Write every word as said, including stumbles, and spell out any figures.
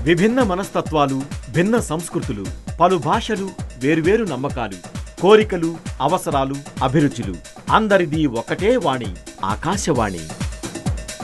విభిన్న మనస్తత్వాలు, భిన్న సంస్కృతులు, పలు భాషలు, వేర్వేరు నమ్మకాలు, కోరికలు, అవసరాలు, అభిరుచులు, అందరిది ఒకటే వాణి, ఆకాశవాణి.